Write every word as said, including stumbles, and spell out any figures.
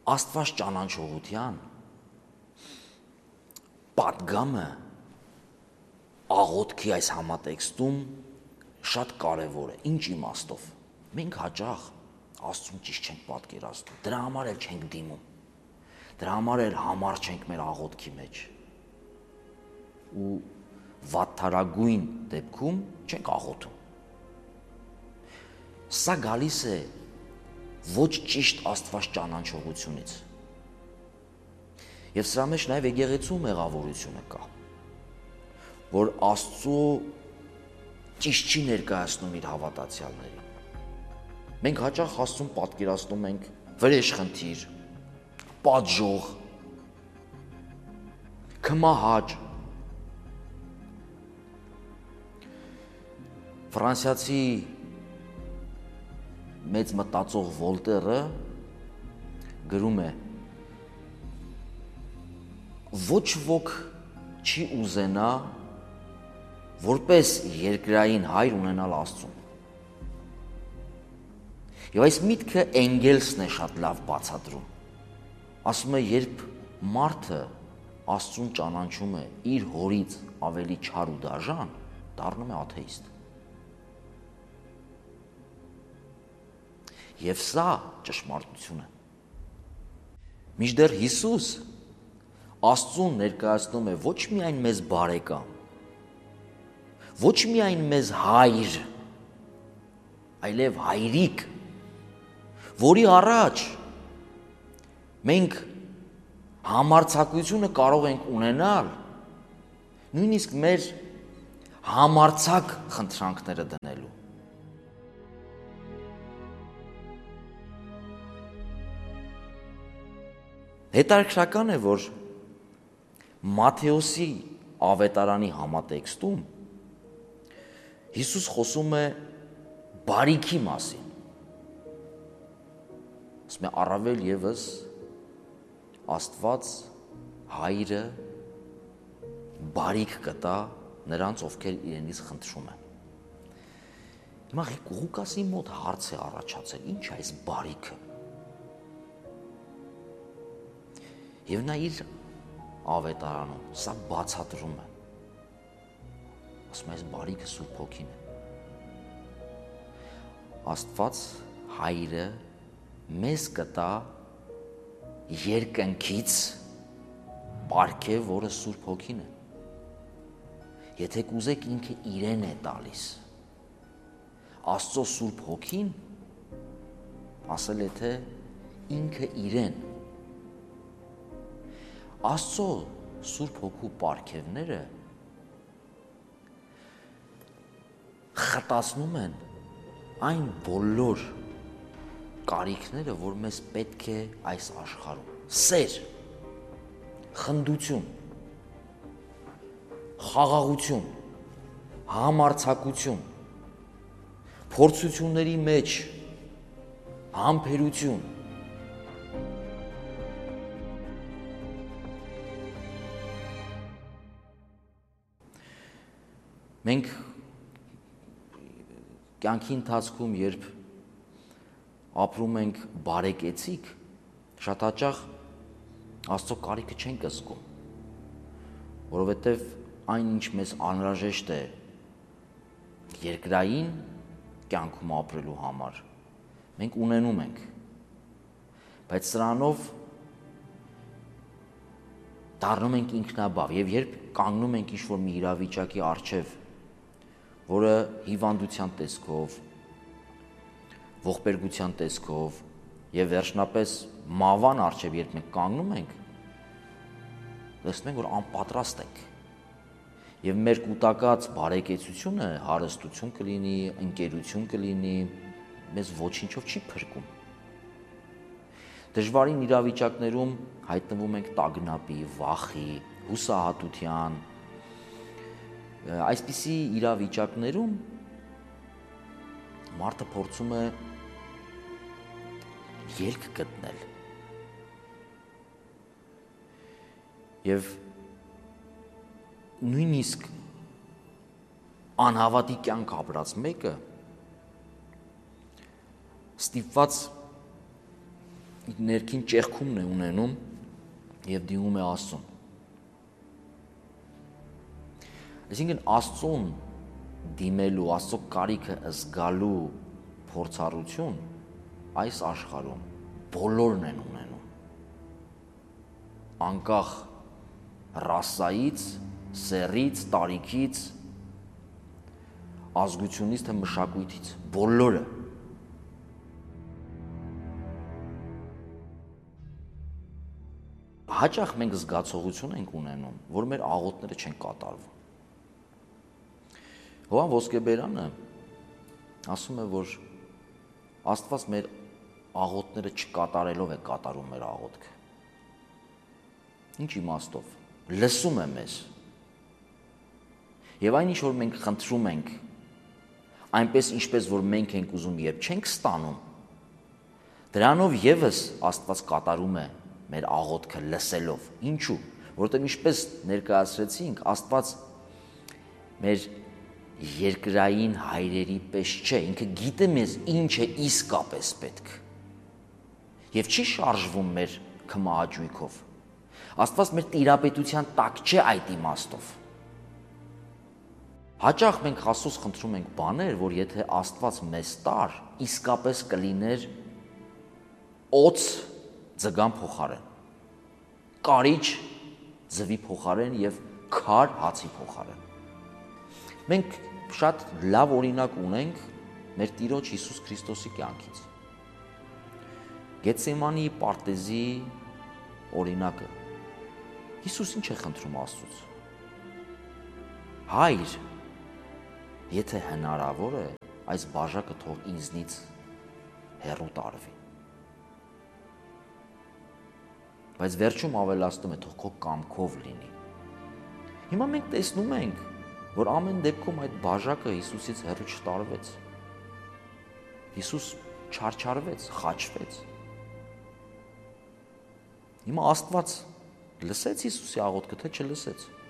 Աստված ճանաչողության պատգամը աղոթքի այս համատեքստում շատ կարևոր է։ Ինչ իմաստով։ Մենք հաճախ Աստծուն ճիշտ չենք պատկերացնում, դրա համար էլ չենք դիմում, դրա համար էլ համար չենք մեր աղոթքի մեջ ու վատթարագույն դեպքում չենք աղոթում։ Սա գալիս է ոչ ճիշտ Աստված ճանաչողությունից։ Եվ սրա մեջ նաև եկեղեցու մեղավորությունը կա, որ Աստծո ճիշտ չի ներկայացնում իր հավատացյալներին։ Մենք հաճախ Աստծուն պատկերացնում ենք վրեժխնդիր, պատժող, քմահաճ։ Ֆրանսիացի մեծ մտածող Վոլտերը գրում է. ոչ ոք չի ուզենա որպես երկրային հայր ունենալ Աստծուն։ Եվ այս միտքը Էնգելսն է շատ լավ բացատրում։ Ասում է, երբ մարդը Աստծուն ճանաչում է իր հորից ավելի չար ու դաժան, դառնում է աթեիստ։ Եվ սա ճշմարտություն է։ Մինչդեռ Հիսուս Աստծուն ներկայացնում է ոչ միայն մեզ բարեկամ, ոչ միայն մեզ հայր, այլև հայրիկ, որի առաջ մենք համարձակությունը կարող ենք ունենալ նույնիսկ մեր համարձակ խնդրանքները դնելու։ Հետաքրքրական է, որ Մատթեոսի ավետարանի համատեքստում Հիսուս խոսում է բարիքի մասին։ Ասում է առավել ևս Աստված հայրը բարիք կտա նրանց, ովքեր իրենից խնդրում են։ Հիմա Ղուկասի մոտ հարց է առաջացել, ինչ է այս բարիքը։ Եվ նա իր ավետարանում սա բացատրում է։ Ասում է, այս բարիքը Սուրբ Հոգին է։ Աստված հայրը մեզ կտա երկնքից պարգև, որը Սուրբ Հոգին է։ Եթե կուզեք, ինքը իրեն է տալիս։ Աստծո Սուրբ Հոգին ասել է, թե ինքը իրեն։ Աստծո Սուրբ Հոգու պարգևները խտացնում են այն բոլոր կարիքները, որ մեզ պետք է այս աշխարհում։ Սեր, խնդություն, խաղաղություն, համարձակություն, փորձությունների մեջ համբերություն։ Մենք կյանքի ընթացքում, երբ ապրում ենք բարեկեցիկ, շատ հաճախ Աստծո կարիքը չենք զգում, որովհետև այն, ինչ մեզ անհրաժեշտ է երկրային կյանքում ապրելու համար, մենք ունենում ենք, բայց սրանով դառնում ենք ինքնաբավ, եւ երբ կանգնում ենք ինչ-որ մի իրավիճակի առջև, որը հիվանդության տեսքով, ողբերգության տեսքով եւ վերջնապես մավան առջև, երբ մենք կանգնում ենք, տեսնում ենք, որ անպատրաստ ենք եւ մեր կուտակած բարեկեցությունը հարստություն կլինի, ընկերություն կլինի, մեզ ոչինչով չի փրկում։ Դժվարին իրավիճակներում հայտնվում ենք տագնապի, վախի, հուսահատության, այսպիսի իրավիճակներում մարդը փորձում է ելք գտնել եւ նույնիսկ անհավատի կյանք ապրած մեկը ստիպված ներքին ճեղքումն է ունենում եւ դիմում է Աստծուն։ Այսինքն Աստծուն դիմելու, Աստծո կարիքը զգալու փորձառություն այս աշխարհում բոլորն են ունենում։ Անկախ ռասայից, սեռից, տարիքից, ազգությունից թե մշակույթից, բոլորը։ Հաճախ մենք զգացողություն ենք ունենում, որ մեր աղոթները չեն կատարվում։ Հովհան Ոսկեբերյանը ասում է, որ Աստված մեր աղոթները չկատարելով է կատարում մեր աղոթքը։ Ինչ իմաստով։ Լսում է մեզ։ Եվ այն ինչ որ մենք խնդրում ենք, այնպես ինչպես որ մենք ենք ուզում եւ չենք ստանում, դրանով եւս Աստված կատարում է մեր աղոթքը լսելով։ Ինչու՞։ Որովհետեւ ինչպես ներկայացրեցինք, Աստված մեր երկրային հայրերի պես չէ, ինքը գիտե մեզ ինչ է իսկապես պետք եւ չի շարժվում մեր քմահաճույքով։ Աստված մեր տիրապետության տակ չէ այդ իմաստով։ Հաճախ մենք Աստծուց խնդրում ենք բաներ, որ եթե Աստված մեզ տար, իսկապես կլիներ օծ ձգան փոխարեն, կարիճ ձվի փոխարեն եւ քար հացի փոխարեն։ Մենք շատ լավ օրինակ ունենք մեր Տիրոջ Հիսուս Քրիստոսի կյանքից։ Գեթսեմանի պարտեզի օրինակը։ Հիսուս ինչ է խնդրում Աստծուց։ Հայր, եթե հնարավոր է, այս բաժակը թող ինձնից հեռու տարվի։ Բայց վերջում ավելացնում է, թող քո կամքով լինի։ Հիմա մենք տեսնում ենք, որ ամեն դեպքում այդ բաժակը Հիսուսից հեռու չտարվեց։ Հիսուս չարչարվեց, խաչվեց։ Հիմա Աստված լսեց Հիսուսի աղոթքը, թե չլսեց։